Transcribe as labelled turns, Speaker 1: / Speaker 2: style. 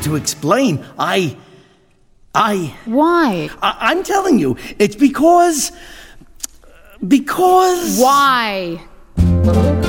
Speaker 1: to explain. Why?
Speaker 2: I'm
Speaker 1: telling you, it's because...
Speaker 2: Why?